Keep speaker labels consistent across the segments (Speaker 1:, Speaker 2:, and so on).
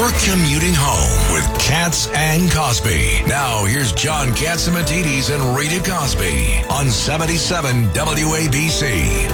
Speaker 1: You're commuting home with Katz and Cosby. Now, here's John Catsimatidis and Rita Cosby on 77 WABC.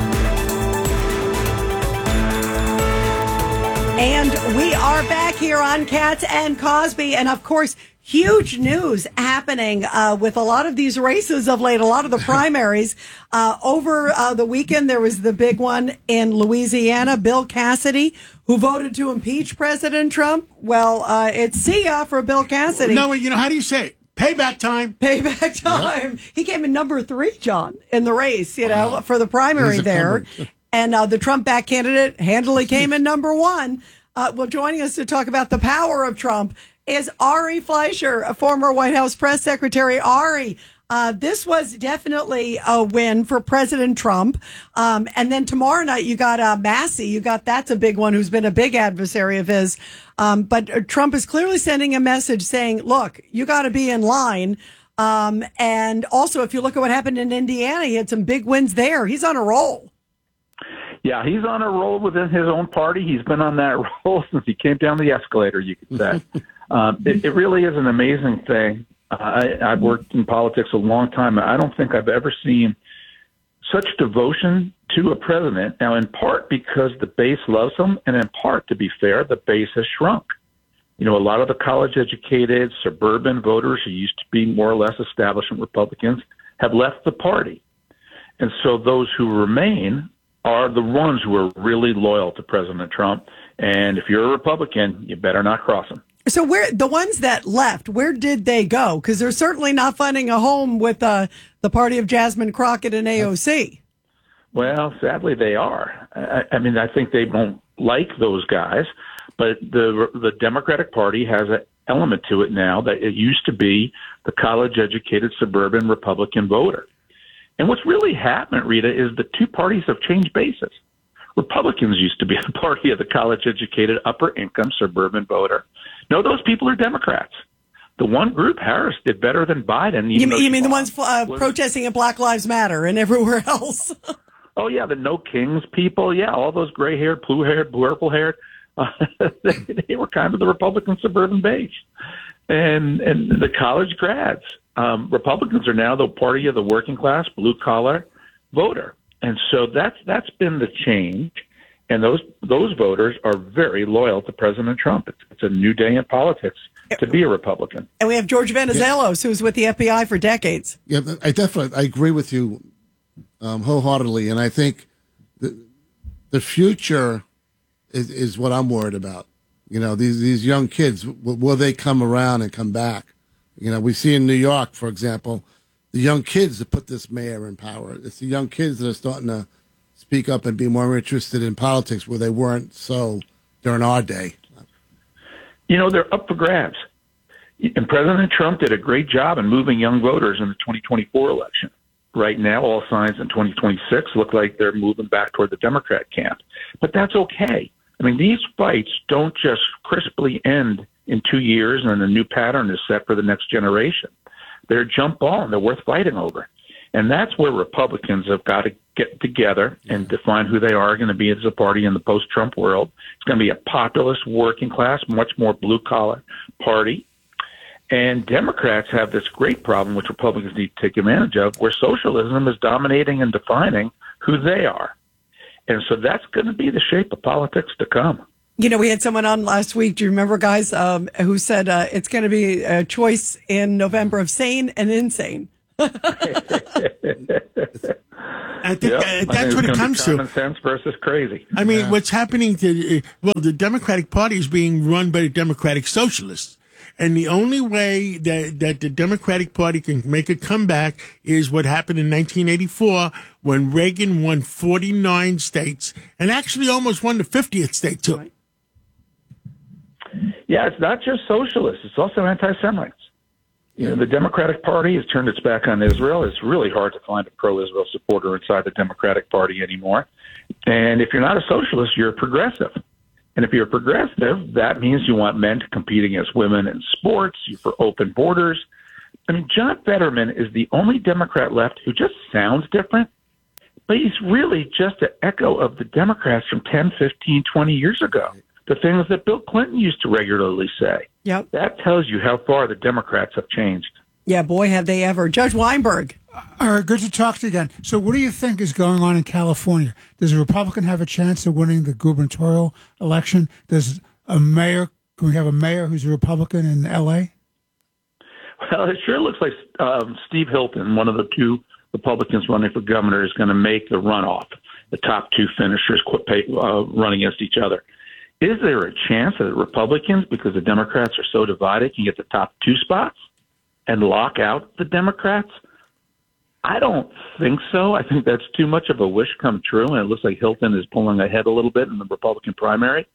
Speaker 2: And we are back here on Katz and Cosby. And, of course, huge news happening with a lot of these races of late, a lot of the primaries. Over the weekend, there was the big one in Louisiana, Bill Cassidy, who voted to impeach President Trump. Well, it's see ya for Bill Cassidy.
Speaker 3: No, how do you say it? Payback time.
Speaker 2: Payback time. Yep. He came in number 3, John, in the race, for the primary there. And the Trump-backed candidate handily came in number 1. Well, joining us to talk about the power of Trump is Ari Fleischer, a former White House press secretary. Ari, this was definitely a win for President Trump. And then tomorrow night, you got Massey. That's a big one, who's been a big adversary of his. But Trump is clearly sending a message saying, look, you got to be in line. And also, if you look at what happened in Indiana, he had some big wins there. He's on a roll.
Speaker 4: Yeah, he's on a roll within his own party. He's been on that roll since he came down the escalator, you could say. It really is an amazing thing. I've worked in politics a long time. I don't think I've ever seen such devotion to a president. Now, in part because the base loves him, and in part, to be fair, the base has shrunk. A lot of the college-educated suburban voters who used to be more or less establishment Republicans have left the party. And so those who remain are the ones who are really loyal to President Trump. And if you're a Republican, you better not cross him.
Speaker 2: So the ones that left, where did they go? Because they're certainly not finding a home with the party of Jasmine Crockett and AOC. Well,
Speaker 4: sadly, they are. I think they won't like those guys, but the Democratic Party has an element to it now that it used to be the college-educated suburban Republican voter. And what's really happened, Rita, is the two parties have changed bases. Republicans used to be the party of the college-educated, upper-income suburban voter. No, those people are Democrats. The one group, Harris, did better than Biden.
Speaker 2: You mean the ones protesting at Black Lives Matter and everywhere else?
Speaker 4: Oh, yeah, the No Kings people. Yeah, all those gray-haired, blue-haired, purple-haired. They were kind of the Republican suburban base. And the college grads. Republicans are now the party of the working class, blue-collar voter. And so that's been the change. And those voters are very loyal to President Trump. It's a new day in politics to be a Republican.
Speaker 2: And we have George Venizelos, who's with the FBI for decades.
Speaker 3: Yeah, I agree with you wholeheartedly. And I think the future is what I'm worried about. These young kids, will they come around and come back? We see in New York, for example, the young kids that put this mayor in power. It's the young kids that are starting to speak up and be more interested in politics where they weren't so during our day.
Speaker 4: They're up for grabs. And President Trump did a great job in moving young voters in the 2024 election. Right now, all signs in 2026 look like they're moving back toward the Democrat camp. But that's okay. These fights don't just crisply end in 2 years and a new pattern is set for the next generation. They're jump ball and they're worth fighting over. And that's where Republicans have got to get together and define who they are going to be as a party in the post-Trump world. It's going to be a populist, working class, much more blue-collar party. And Democrats have this great problem, which Republicans need to take advantage of, where socialism is dominating and defining who they are. And so that's going to be the shape of politics to come.
Speaker 2: We had someone on last week, do you remember, guys, who said it's going to be a choice in November of sane and insane.
Speaker 3: I think that's what it comes to.
Speaker 4: Common sense versus crazy.
Speaker 3: What's happening the Democratic Party is being run by the Democratic Socialists. And the only way that the Democratic Party can make a comeback is what happened in 1984 when Reagan won 49 states and actually almost won the 50th state, too.
Speaker 4: Yeah, it's not just socialists. It's also anti-Semites. The Democratic Party has turned its back on Israel. It's really hard to find a pro-Israel supporter inside the Democratic Party anymore. And if you're not a socialist, you're a progressive. And if you're a progressive, that means you want men to compete against women in sports, you're for open borders. John Fetterman is the only Democrat left who just sounds different, but he's really just an echo of the Democrats from 10, 15, 20 years ago. the things that Bill Clinton used to regularly say.
Speaker 2: Yep.
Speaker 4: That tells you how far the Democrats have changed.
Speaker 2: Yeah, boy, have they ever. Judge Weinberg.
Speaker 5: All right, good to talk to you again. So what do you think is going on in California? Does a Republican have a chance of winning the gubernatorial election? Does a mayor, can we have a mayor who's a Republican in L.A.?
Speaker 4: Well, it sure looks like Steve Hilton, one of the two Republicans running for governor, is going to make the runoff. The top two finishers run against each other. Is there a chance that the Republicans, because the Democrats are so divided, can get the top two spots and lock out the Democrats? I don't think so. I think that's too much of a wish come true, and it looks like Hilton is pulling ahead a little bit in the Republican primary.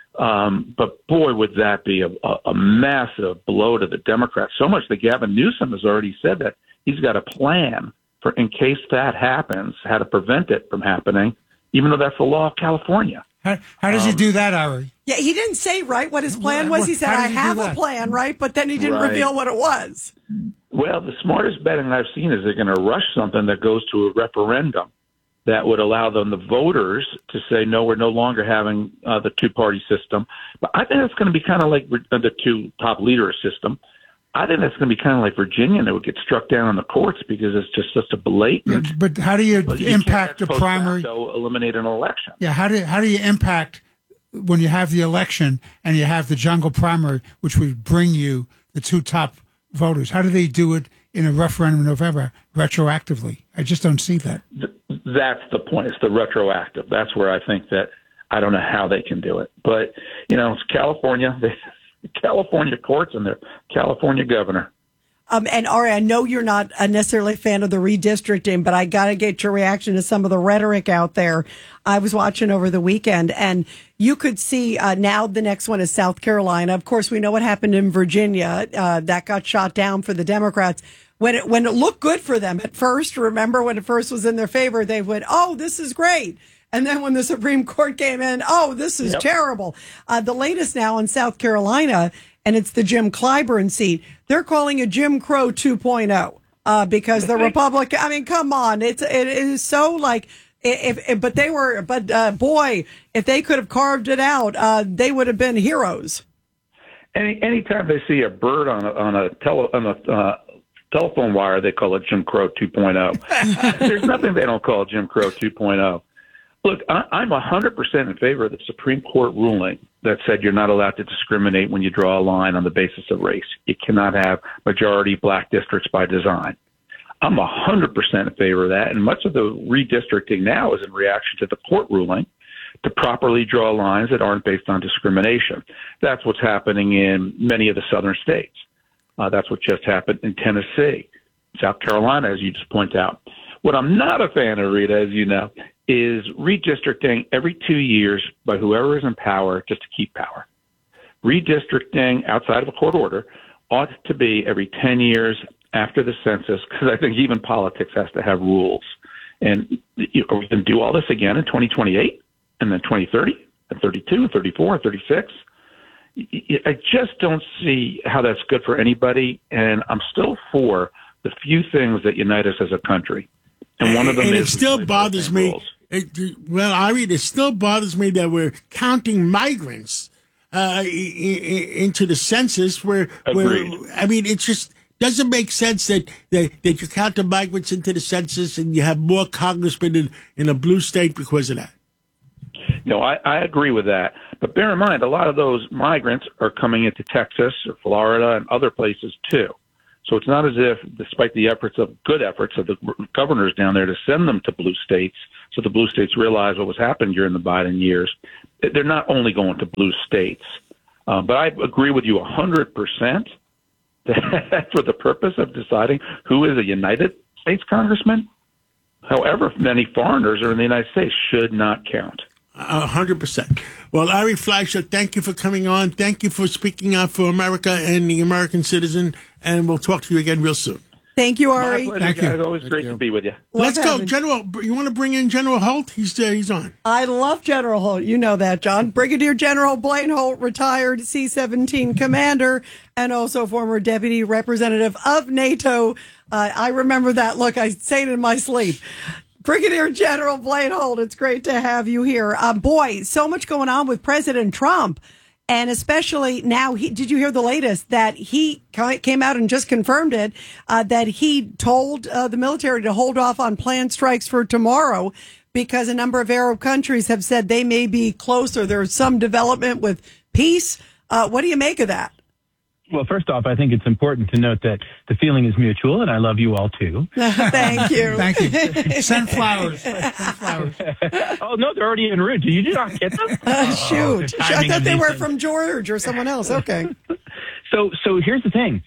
Speaker 4: But boy, would that be a massive blow to the Democrats. So much that Gavin Newsom has already said that he's got a plan for in case that happens, how to prevent it from happening, even though that's the law of California.
Speaker 5: How does he do that, Ari?
Speaker 2: Yeah, he didn't say, right, what his plan was. He said, I have a plan, right? But then he didn't reveal what it was.
Speaker 4: Well, the smartest betting I've seen is they're going to rush something that goes to a referendum that would allow them, the voters, to say, no, we're no longer having the two-party system. But I think it's going to be kind of like the two top leader system. I think that's going to be kind of like Virginia, and it would get struck down in the courts because it's just such a blatant.
Speaker 5: But how do you impact the primary?
Speaker 4: Eliminate an election.
Speaker 5: Yeah, how do you impact when you have the election and you have the jungle primary, which would bring you the two top voters? How do they do it in a referendum in November retroactively? I just don't see that.
Speaker 4: That's the point. It's the retroactive. That's where I think that I don't know how they can do it. But, it's California. California courts and their California governor.
Speaker 2: And Ari, I know you're not necessarily a fan of the redistricting, but I got to get your reaction to some of the rhetoric out there. I was watching over the weekend, and you could see now the next one is South Carolina. Of course, we know what happened in Virginia. That got shot down for the Democrats. When it looked good for them at first, remember when it first was in their favor, they went, oh, this is great. And then when the Supreme Court came in, oh, this is terrible. The latest now in South Carolina, and it's the Jim Clyburn seat, they're calling it Jim Crow 2.0 because the Republican, I mean, come on. It is so like, boy, if they could have carved it out, they would have been heroes.
Speaker 4: Anytime they see a bird on a telephone wire, they call it Jim Crow 2.0. There's nothing they don't call Jim Crow 2.0. Look, I'm 100% in favor of the Supreme Court ruling that said you're not allowed to discriminate when you draw a line on the basis of race. You cannot have majority black districts by design. I'm 100% in favor of that, and much of the redistricting now is in reaction to the court ruling to properly draw lines that aren't based on discrimination. That's what's happening in many of the southern states. That's what just happened in Tennessee, South Carolina, as you just point out. What I'm not a fan of, Rita, as you know, is redistricting every 2 years by whoever is in power just to keep power. Redistricting outside of a court order ought to be every 10 years after the census, because I think even politics has to have rules. And are we going to do all this again in 2028 and then 2030 and 32 and 34 and 36? I just don't see how that's good for anybody, and I'm still for the few things that unite us as a country. And one of them is...
Speaker 6: it still bothers me. It still bothers me that we're counting migrants into the census it just doesn't make sense that you count the migrants into the census and you have more congressmen in a blue state because of that.
Speaker 4: No, I agree with that. But bear in mind, a lot of those migrants are coming into Texas or Florida and other places too. So it's not as if, despite the good efforts of the governors down there to send them to blue states, so the blue states realize what was happening during the Biden years, they're not only going to blue states. But I agree with you 100% that for the purpose of deciding who is a United States congressman, however many foreigners are in the United States, should not count.
Speaker 6: 100%. Well, Ari Fleischer, thank you for coming on. Thank you for speaking out for America and the American citizen. And we'll talk to you again real soon.
Speaker 2: Thank you, Ari.
Speaker 4: My pleasure, guys. Always great to be with you.
Speaker 6: Let's go. General, you want to bring in General Holt? He's on.
Speaker 2: I love General Holt. You know that, John. Brigadier General Blaine Holt, retired C-17 commander and also former deputy representative of NATO. I remember that. Look, I say it in my sleep. Brigadier General Blaine Holt, it's great to have you here. Boy, so much going on with President Trump. And especially now, did you hear the latest that he came out and just confirmed it, that he told the military to hold off on planned strikes for tomorrow because a number of Arab countries have said they may be closer. There's some development with peace. What do you make of that?
Speaker 7: Well, first off, I think it's important to note that the feeling is mutual, and I love you all, too.
Speaker 2: Thank you.
Speaker 5: Thank you. Send flowers. Send flowers.
Speaker 7: Oh, no, they're already en route. Did you not get them?
Speaker 2: Shoot. I thought they were from George or someone else. Okay.
Speaker 7: So here's the thing.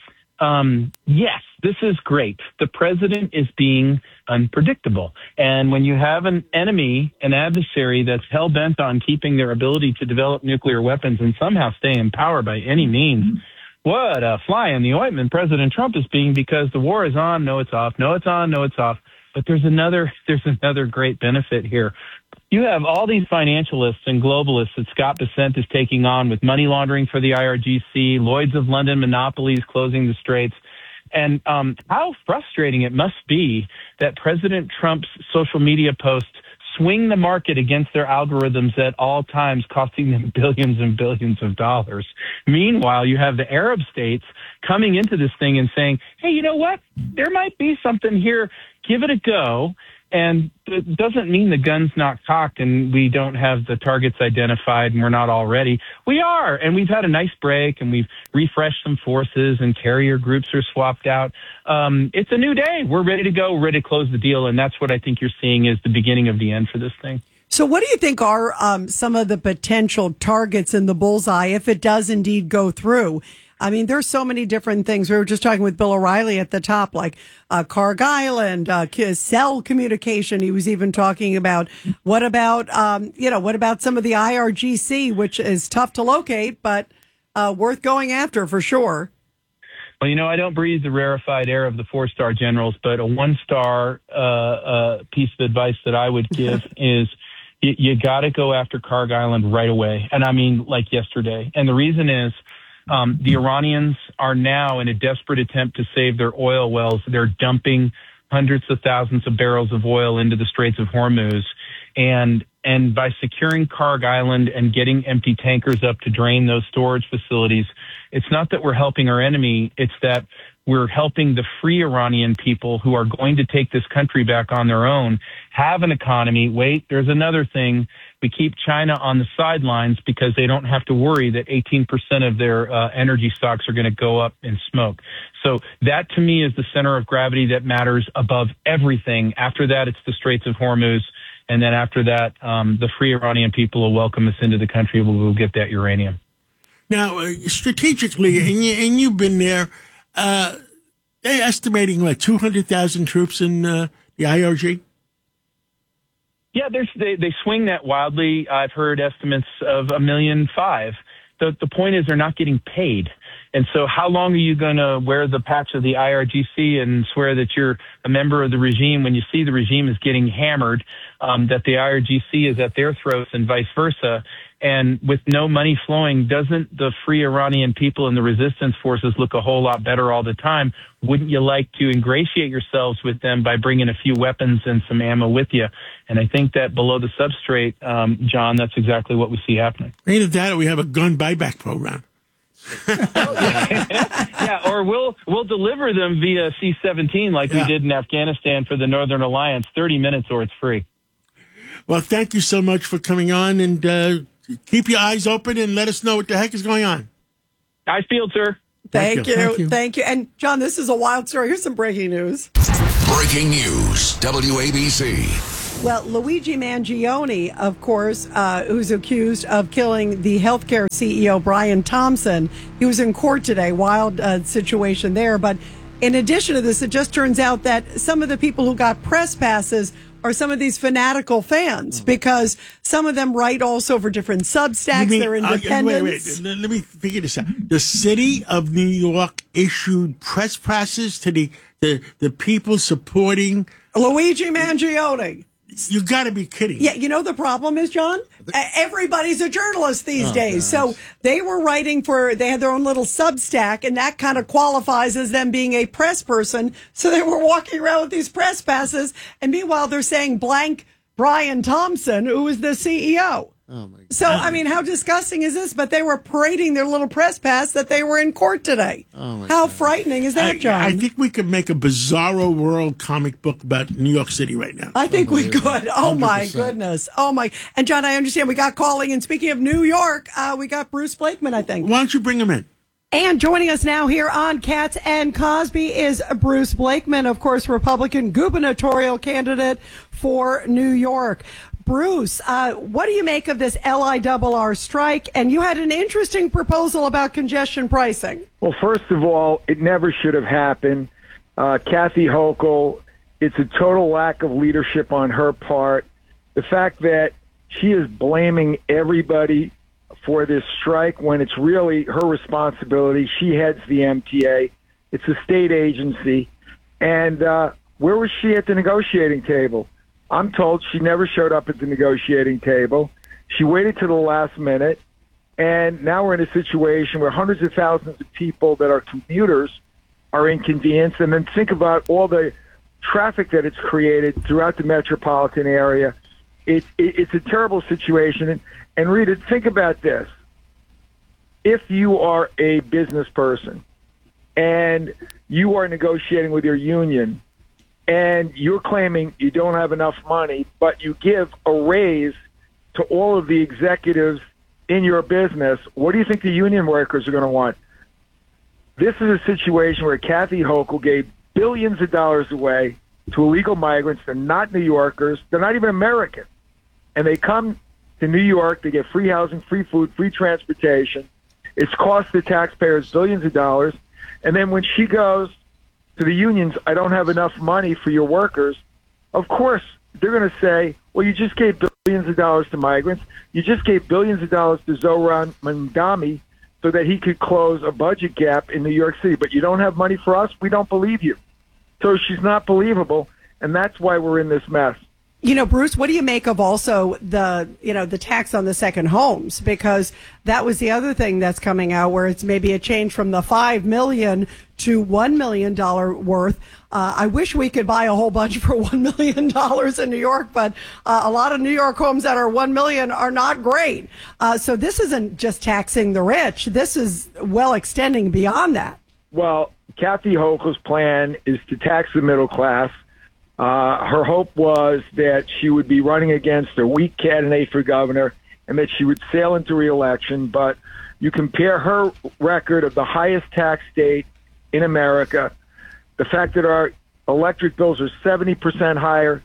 Speaker 7: Yes, this is great. The president is being unpredictable. And when you have an enemy, an adversary that's hell-bent on keeping their ability to develop nuclear weapons and somehow stay in power by any means, what a fly in the ointment President Trump is being, because the war is on, no, it's off, no, it's on, no, it's off. But there's another great benefit here. You have all these financialists and globalists that Scott Bessent is taking on with money laundering for the IRGC, Lloyd's of London monopolies closing the straits. And how frustrating it must be that President Trump's social media posts swing the market against their algorithms at all times, costing them billions and billions of dollars. Meanwhile, you have the Arab states coming into this thing and saying, hey, you know what? There might be something here. Give it a go. And it doesn't mean the gun's not cocked and we don't have the targets identified and we're not all ready. We are. And we've had a nice break and we've refreshed some forces and carrier groups are swapped out. It's a new day. We're ready to go. We're ready to close the deal. And that's what I think you're seeing is the beginning of the end for this thing.
Speaker 2: So what do you think are some of the potential targets in the bullseye if it does indeed go through? I mean, there's so many different things. We were just talking with Bill O'Reilly at the top, like Carg Island, cell communication. He was even talking about what about some of the IRGC, which is tough to locate, but worth going after for sure.
Speaker 7: Well, I don't breathe the rarefied air of the 4-star generals, but a 1-star piece of advice that I would give is you got to go after Carg Island right away. And I mean, like yesterday. And the reason is, the Iranians are now in a desperate attempt to save their oil wells. They're dumping hundreds of thousands of barrels of oil into the Straits of Hormuz. And by securing Carg Island and getting empty tankers up to drain those storage facilities, it's not that we're helping our enemy. It's that we're helping the free Iranian people who are going to take this country back on their own, have an economy. Wait, there's another thing. We keep China on the sidelines because they don't have to worry that 18% of their energy stocks are going to go up in smoke. So that, to me, is the center of gravity that matters above everything. After that, it's the Straits of Hormuz. And then after that, the free Iranian people will welcome us into the country. We'll get that uranium.
Speaker 6: Now, strategically, and you've been there, they're estimating, 200,000 troops in the IRG?
Speaker 7: Yeah, they swing that wildly. I've heard estimates of 1.5 million. The point is they're not getting paid. And so how long are you going to wear the patch of the IRGC and swear that you're a member of the regime when you see the regime is getting hammered, that the IRGC is at their throats and vice versa? And with no money flowing, doesn't the free Iranian people and the resistance forces look a whole lot better all the time? Wouldn't you like to ingratiate yourselves with them by bringing a few weapons and some ammo with you? And I think that below the substrate, John, that's exactly what we see happening.
Speaker 6: Either that or we have a gun buyback program.
Speaker 7: Yeah, or we'll deliver them via C-17 like we did in Afghanistan for the Northern Alliance, 30 minutes or it's free.
Speaker 6: Well, thank you so much for coming on, and keep your eyes open and let us know what the heck is going on.
Speaker 7: Eyes peeled, sir.
Speaker 2: Thank you. And, John, this is a wild story. Here's some breaking news.
Speaker 1: Breaking news, WABC.
Speaker 2: Well, Luigi Mangione, of course, who's accused of killing the healthcare CEO, Brian Thompson. He was in court today. Wild situation there. But in addition to this, it just turns out that some of the people who got press passes are some of these fanatical fans, because some of them write also for different Substacks. They're independents.
Speaker 6: Wait. Let me figure this out. The city of New York issued press passes to the people supporting
Speaker 2: Luigi Mangione.
Speaker 6: You got to be kidding.
Speaker 2: Yeah, you know the problem is, John? Everybody's a journalist these days.
Speaker 3: Gosh.
Speaker 2: So they were writing they had their own little Substack, and that kind of qualifies as them being a press person. So they were walking around with these press passes, and meanwhile they're saying blank Brian Thompson, who is the CEO.
Speaker 3: Oh my God.
Speaker 2: So, I mean, how disgusting is this? But they were parading their little press pass that they were in court today.
Speaker 3: Oh my
Speaker 2: how
Speaker 3: God.
Speaker 2: frightening is that, John?
Speaker 6: I think we could make a Bizarro World comic book about New York City right now.
Speaker 2: I think we could. Oh, my
Speaker 3: 100%.
Speaker 2: goodness. Oh, my. And, John, I understand we got calling. And speaking of New York, we got Bruce Blakeman, I think.
Speaker 6: Why don't you bring him in?
Speaker 2: And joining us now here on Katz and Cosby is Bruce Blakeman, of course, Republican gubernatorial candidate for New York. Bruce, what do you make of this LIRR strike? And you had an interesting proposal about congestion pricing.
Speaker 8: Well, first of all, it never should have happened. Kathy Hochul, it's a total lack of leadership on her part. The fact that she is blaming everybody for this strike when it's really her responsibility. She heads the MTA. It's a state agency. And where was she at the negotiating table? I'm told she never showed up at the negotiating table. She waited to the last minute. And now we're in a situation where hundreds of thousands of people that are commuters are inconvenienced. And then think about all the traffic that it's created throughout the metropolitan area. It's a terrible situation. And Rita, think about this. If you are a business person and you are negotiating with your union and you're claiming you don't have enough money, but you give a raise to all of the executives in your business, what do you think the union workers are going to want? This is a situation where Kathy Hochul gave billions of dollars away to illegal migrants. They're not New Yorkers. They're not even American. And they come to New York to get free housing, free food, free transportation. It's cost the taxpayers billions of dollars. And then when she goes to the unions, I don't have enough money for your workers, of course, they're going to say, well, you just gave billions of dollars to migrants. You just gave billions of dollars to Zohran Mamdani so that he could close a budget gap in New York City. But you don't have money for us? We don't believe you. So she's not believable, and that's why we're in this mess.
Speaker 2: You know, Bruce, what do you make of also the tax on the second homes? Because that was the other thing that's coming out, where it's maybe a change from the $5 million to $1 million worth. I wish we could buy a whole bunch for $1 million in New York, but a lot of New York homes that are $1 million are not great. So this isn't just taxing the rich. This is well extending beyond that.
Speaker 8: Well, Kathy Hochul's plan is to tax the middle class. Her hope was that she would be running against a weak candidate for governor and that she would sail into re-election. But you compare her record of the highest tax state in America, the fact that our electric bills are 70% higher,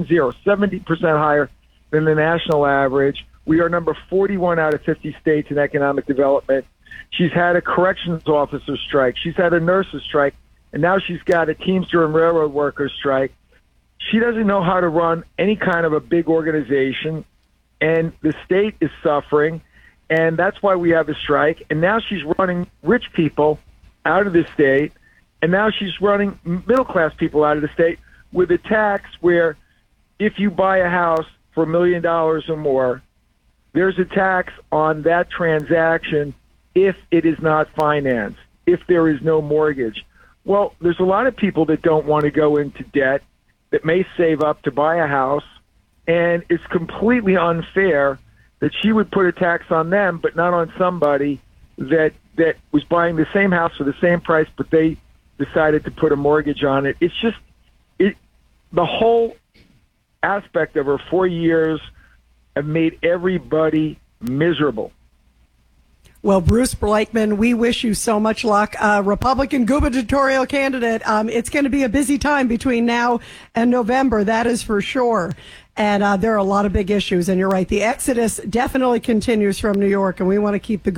Speaker 8: 70% higher than the national average. We are number 41 out of 50 states in economic development. She's had a corrections officer strike. She's had a nurses strike. And now she's got a Teamster and railroad workers strike. She doesn't know how to run any kind of a big organization, and the state is suffering, and that's why we have a strike. And now she's running rich people out of the state, and now she's running middle-class people out of the state with a tax where if you buy a house for $1 million or more, there's a tax on that transaction if it is not financed, if there is no mortgage. Well, there's a lot of people that don't want to go into debt, that may save up to buy a house, and it's completely unfair that she would put a tax on them, but not on somebody that was buying the same house for the same price, but they decided to put a mortgage on it. It's just the whole aspect of her 4 years have made everybody miserable.
Speaker 2: Well, Bruce Blakeman, we wish you so much luck. Republican gubernatorial candidate. It's going to be a busy time between now and November, that is for sure. And there are a lot of big issues. And you're right, the exodus definitely continues from New York, and we want to keep the